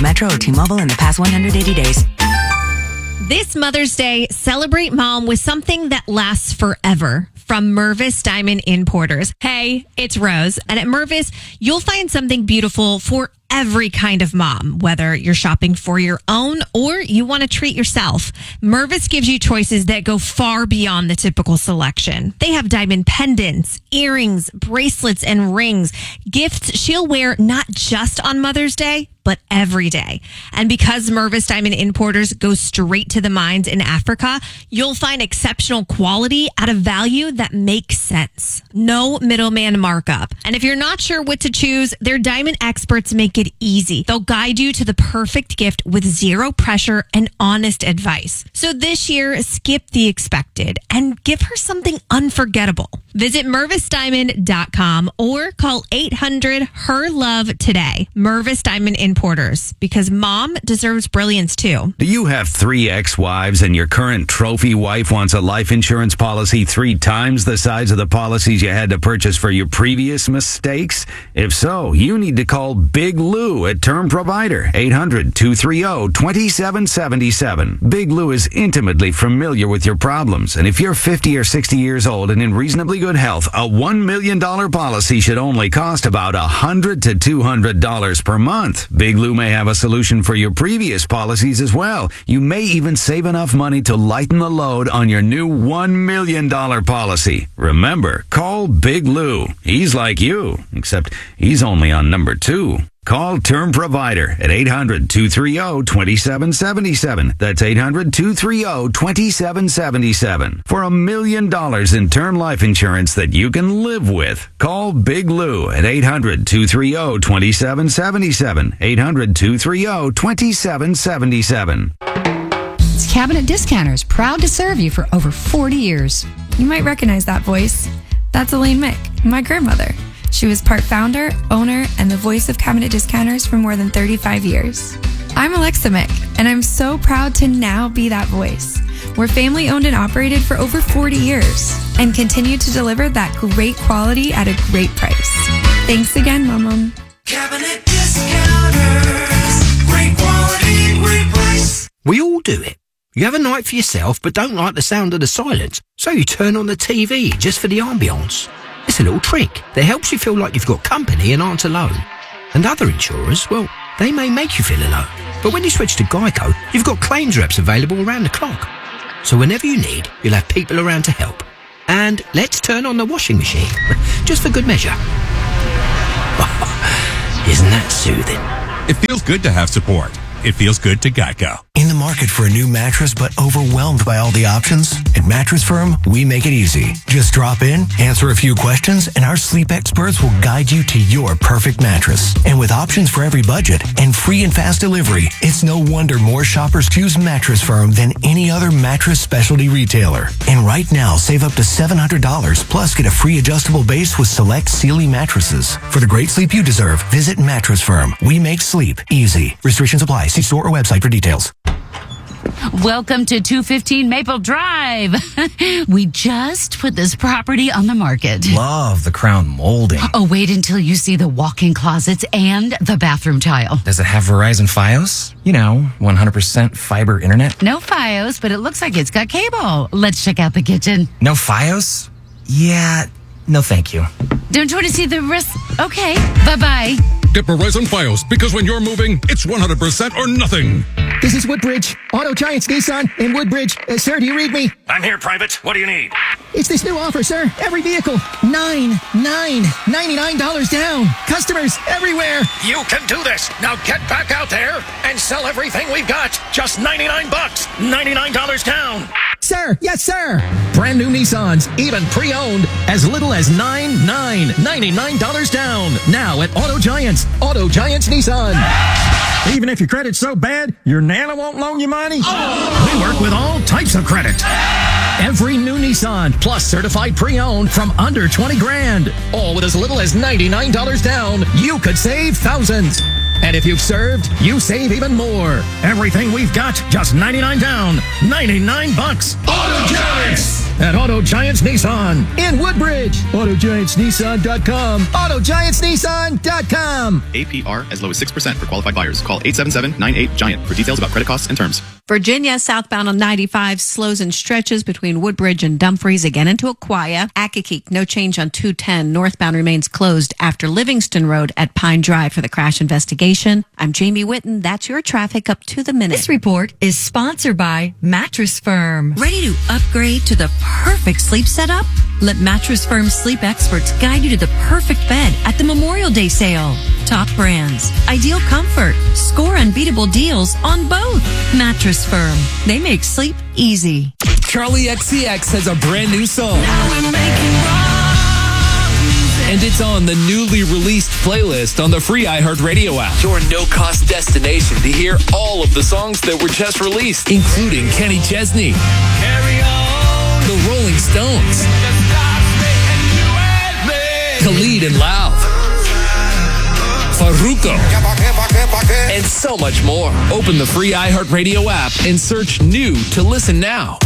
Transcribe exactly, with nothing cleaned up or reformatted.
with Metro or T-Mobile in the past one hundred eighty days. This Mother's Day, celebrate mom with something that lasts forever from Mervis Diamond Importers. Hey, it's Rose, and at Mervis, you'll find something beautiful for every kind of mom, whether you're shopping for your own or you want to treat yourself. Mervis gives you choices that go far beyond the typical selection. They have diamond pendants, earrings, bracelets, and rings, gifts she'll wear not just on Mother's Day, but every day. And because Mervis Diamond Importers go straight to the mines in Africa, you'll find exceptional quality at a value that makes sense. No middleman markup. And if you're not sure what to choose, their diamond experts make it easy. They'll guide you to the perfect gift with zero pressure and honest advice. So this year, skip the expected and give her something unforgettable. Visit Mervis Diamond dot com or call eight hundred H E R LOVE today. Mervis Diamond Importers, because mom deserves brilliance too. Do you have three ex-wives and your current trophy wife wants a life insurance policy three times the size of the policies you had to purchase for your previous mistakes? If so, you need to call Big Lou at Term Provider, eight hundred, two three zero, two seven seven seven. Big Lou is intimately familiar with your problems, and if you're fifty or sixty years old and in reasonably good health, a one million dollars policy should only cost about one hundred to two hundred dollars per month. Big Lou may have a solution for your previous policies as well. You may even save enough money to lighten the load on your new one million dollars policy. Remember, call Big Lou. He's like you, except he's only on number two. Call Term Provider at eight hundred, two three zero, two seven seven seven. That's eight hundred, two three zero, two seven seven seven. For a million dollars in term life insurance that you can live with. Call Big Lou at eight hundred, two three zero, two seven seven seven. eight hundred, two three zero, two seven seven seven. It's Cabinet Discounters, proud to serve you for over forty years. You might recognize that voice. That's Elaine Mick, my grandmother. She was part founder, owner, and the voice of Cabinet Discounters for more than thirty-five years. I'm Alexa Mick, and I'm so proud to now be that voice. We're family owned and operated for over forty years and continue to deliver that great quality at a great price. Thanks again, Mom. Cabinet Discounters. Great quality, great price. We all do it. You have a night for yourself but don't like the sound of the silence, so you turn on the T V just for the ambience. It's a little trick that helps you feel like you've got company and aren't alone. And other insurers, well, they may make you feel alone. But when you switch to Geico, you've got claims reps available around the clock. So whenever you need, you'll have people around to help. And let's turn on the washing machine, just for good measure. Isn't that soothing? It feels good to have support. It feels good to Geico. In the market for a new mattress but overwhelmed by all the options? At Mattress Firm, we make it easy. Just drop in, answer a few questions, and our sleep experts will guide you to your perfect mattress. And with options for every budget and free and fast delivery, it's no wonder more shoppers choose Mattress Firm than any other mattress specialty retailer. And right now, save up to seven hundred dollars, plus get a free adjustable base with select Sealy mattresses. For the great sleep you deserve, visit Mattress Firm. We make sleep easy. Restrictions apply. See store or website for details. Welcome to two fifteen Maple Drive. We just put this property on the market. Love the crown molding. Oh, wait until you see the walk-in closets and the bathroom tile. Does it have Verizon Fios? You know, one hundred percent fiber internet? No Fios, but it looks like it's got cable. Let's check out the kitchen. No Fios? Yeah, no thank you. Don't you want to see the rest? Okay, bye-bye. Get Verizon Fios, because when you're moving, it's one hundred percent or nothing. This is Woodbridge, Auto Giants Nissan in Woodbridge. Uh, sir, do you read me? I'm here, Private. What do you need? It's this new offer, sir. Every vehicle, nine, nine, ninety-nine dollars down. Customers everywhere. You can do this. Now get back out there and sell everything we've got. Just ninety-nine bucks, ninety-nine dollars down. Sir, yes, sir. Brand new Nissans, even pre-owned, as little as nine, nine, ninety-nine dollars down. Now at Auto Giants, Auto Giants Nissan. Even if your credit's so bad, your Nana won't loan you money? Oh. We work with all types of credit. Every new Nissan, plus certified pre-owned from under twenty grand. All with as little as ninety-nine dollars down. You could save thousands. And if you've served, you save even more. Everything we've got, just ninety-nine down, ninety-nine bucks. Auto Giants! At Auto Giants Nissan in Woodbridge. Auto Giants Nissan dot com. Auto Giants Nissan dot com. A P R as low as six percent for qualified buyers. Call eight seven seven, nine eight, GIANT for details about credit costs and terms. Virginia, southbound on ninety-five, slows and stretches between Woodbridge and Dumfries, again into Aquia. Accokeek, no change on two ten. Northbound remains closed after Livingston Road at Pine Drive for the crash investigation. I'm Jamie Whitten. That's your traffic up to the minute. This report is sponsored by Mattress Firm. Ready to upgrade to the perfect sleep setup? Let Mattress Firm's sleep experts guide you to the perfect bed at the Memorial Day sale. Top brands, ideal comfort, score unbeatable deals on both. Mattress Firm. They make sleep easy. Charlie X C X has a brand new song. And it's on the newly released playlist on the free iHeartRadio app. Your no-cost destination to hear all of the songs that were just released, including Kenny Chesney, The Rolling Stones, Khalid and Lauv, Farruko, and so much more. Open the free iHeartRadio app and search new to listen now.